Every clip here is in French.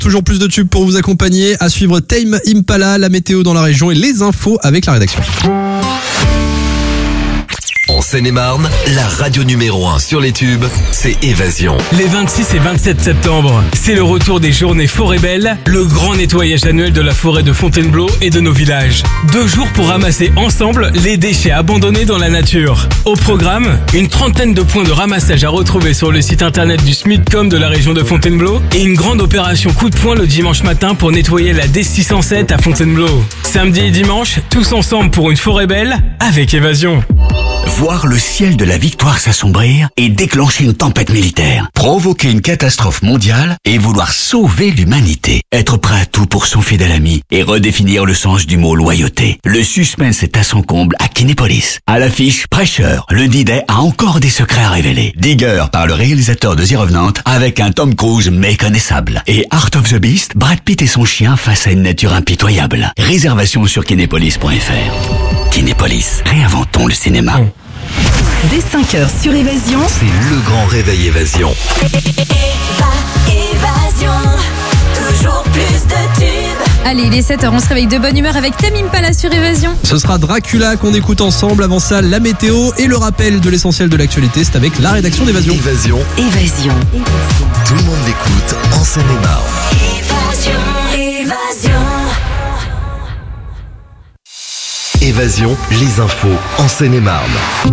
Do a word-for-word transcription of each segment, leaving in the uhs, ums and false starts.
Toujours plus de tubes pour vous accompagner. À suivre Tame Impala, la météo dans la région et les infos avec la rédaction. En Seine-et-Marne, la radio numéro un sur les tubes, c'est Évasion. Les vingt-six et vingt-sept septembre, c'est le retour des journées Forêt Belle, le grand nettoyage annuel de la forêt de Fontainebleau et de nos villages. Deux jours pour ramasser ensemble les déchets abandonnés dans la nature. Au programme, une trentaine de points de ramassage à retrouver sur le site internet du SMIDCOM de la région de Fontainebleau et une grande opération coup de poing le dimanche matin pour nettoyer la D six cent sept à Fontainebleau. Samedi et dimanche, tous ensemble pour une Forêt Belle avec Évasion. Voir le ciel de la victoire s'assombrir et déclencher une tempête militaire. Provoquer une catastrophe mondiale et vouloir sauver l'humanité. Être prêt à tout pour son fidèle ami et redéfinir le sens du mot loyauté. Le suspense est à son comble à Kinépolis. À l'affiche, Prêcheur, le D-Day a encore des secrets à révéler. Digger par le réalisateur de The Revenant avec un Tom Cruise méconnaissable. Et Art of the Beast, Brad Pitt et son chien face à une nature impitoyable. Réservation sur kinépolis point f r. Kinépolis, réinventons le cinéma. Dès cinq heures sur Évasion, C'est le grand réveil Évasion. Évasion, toujours plus de tubes. Allez, il est sept heures, on se réveille de bonne humeur avec Tame Impala sur Évasion. Ce sera Dracula qu'on écoute ensemble. Avant ça, la météo et le rappel de l'essentiel de l'actualité. C'est avec la rédaction d'Évasion. Évasion, Évasion. tout le monde l'écoute en Seine-et-Marne. Évasion, évasion. Évasion, les infos en Seine-et-Marne.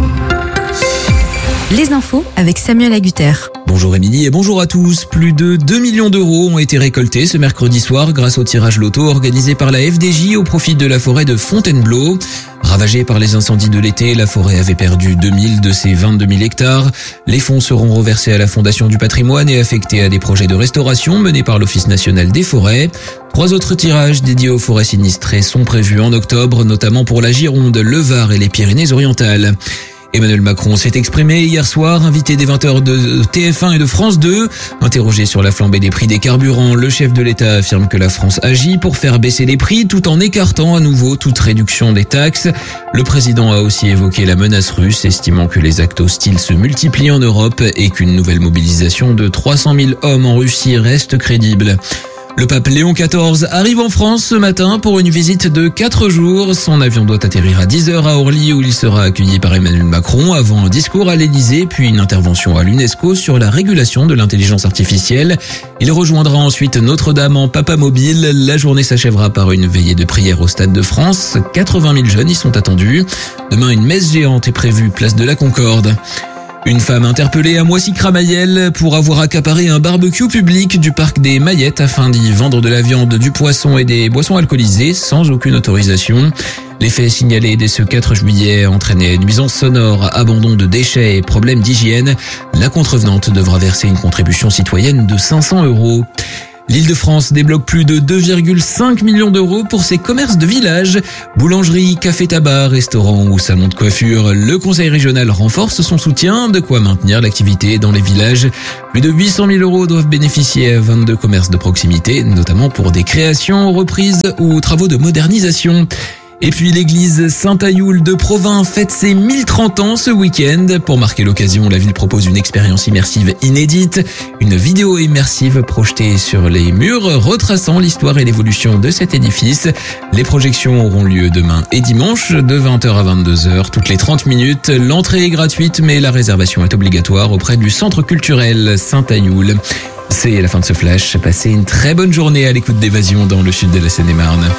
Les infos avec Samuel Agutter. Bonjour Émilie et bonjour à tous. Plus de deux millions d'euros ont été récoltés ce mercredi soir grâce au tirage loto organisé par la F D J au profit de la forêt de Fontainebleau. Ravagée par les incendies de l'été, la forêt avait perdu deux mille de ses vingt-deux mille hectares. Les fonds seront reversés à la Fondation du patrimoine et affectés à des projets de restauration menés par l'Office national des forêts. Trois autres tirages dédiés aux forêts sinistrées sont prévus en octobre, notamment pour la Gironde, le Var et les Pyrénées-Orientales. Emmanuel Macron s'est exprimé hier soir, invité des vingt heures de T F un et de France deux. Interrogé sur la flambée des prix des carburants, le chef de l'État affirme que la France agit pour faire baisser les prix tout en écartant à nouveau toute réduction des taxes. Le président a aussi évoqué la menace russe, estimant que les actes hostiles se multiplient en Europe et qu'une nouvelle mobilisation de trois cent mille hommes en Russie reste crédible. Le pape Léon quatorze arrive en France ce matin pour une visite de quatre jours. Son avion doit atterrir à dix heures à Orly où il sera accueilli par Emmanuel Macron avant un discours à l'Élysée puis une intervention à l'UNESCO sur la régulation de l'intelligence artificielle. Il rejoindra ensuite Notre-Dame en Papa Mobile. La journée s'achèvera par une veillée de prière au Stade de France. quatre-vingt mille jeunes y sont attendus. Demain, une messe géante est prévue place de la Concorde. Une femme interpellée à Moissy-Cramayel pour avoir accaparé un barbecue public du parc des Maillettes afin d'y vendre de la viande, du poisson et des boissons alcoolisées sans aucune autorisation. Les faits signalés dès ce quatre juillet entraînaient nuisances sonores, abandon de déchets et problèmes d'hygiène. La contrevenante devra verser une contribution citoyenne de cinq cents euros. L'Île-de-France débloque plus de deux virgule cinq millions d'euros pour ses commerces de village. Boulangerie, café-tabac, restaurant ou salon de coiffure. Le conseil régional renforce son soutien, de quoi maintenir l'activité dans les villages. Plus de huit cent mille euros doivent bénéficier à vingt-deux commerces de proximité, notamment pour des créations, reprises ou travaux de modernisation. Et puis l'église Saint-Ayoul de Provins fête ses mille trente ans ce week-end. Pour marquer l'occasion, la ville propose une expérience immersive inédite, une vidéo immersive projetée sur les murs, retraçant l'histoire et l'évolution de cet édifice. Les projections auront lieu demain et dimanche de vingt heures à vingt-deux heures, toutes les trente minutes. L'entrée est gratuite, mais la réservation est obligatoire auprès du centre culturel Saint-Ayoul. C'est la fin de ce flash. Passez une très bonne journée à l'écoute d'Évasion dans le sud de la Seine-et-Marne.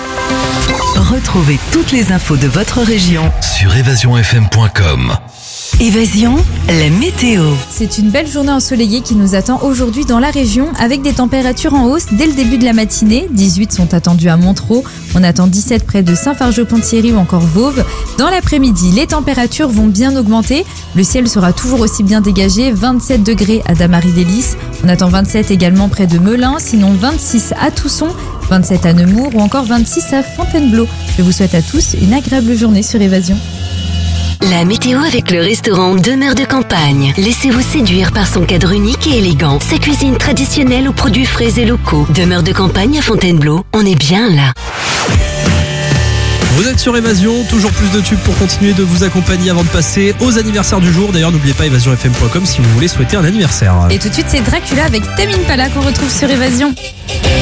Retrouvez toutes les infos de votre région Sur évasion f m point com. Évasion, la météo. C'est une belle journée ensoleillée qui nous attend aujourd'hui dans la région avec des températures en hausse dès le début de la matinée. dix-huit sont attendus à Montereau. On attend dix-sept près de Saint-Fargeau-Ponthierry ou encore Vauvre. Dans l'après-midi, les températures vont bien augmenter. Le ciel sera toujours aussi bien dégagé. vingt-sept degrés à Damary-des-Lys. On attend vingt-sept également près de Melun, sinon vingt-six à Tousson, vingt-sept à Nemours ou encore vingt-six à Fontainebleau. Je vous souhaite à tous une agréable journée sur Évasion. La météo avec le restaurant Demeure de Campagne. Laissez-vous séduire par son cadre unique et élégant. Sa cuisine traditionnelle aux produits frais et locaux. Demeure de Campagne à Fontainebleau. On est bien là. Vous êtes sur Évasion, toujours plus de tubes pour continuer de vous accompagner avant de passer aux anniversaires du jour. D'ailleurs, n'oubliez pas évasion f m point com si vous voulez souhaiter un anniversaire. Et tout de suite, c'est Dracula avec Tame Impala qu'on retrouve sur Évasion.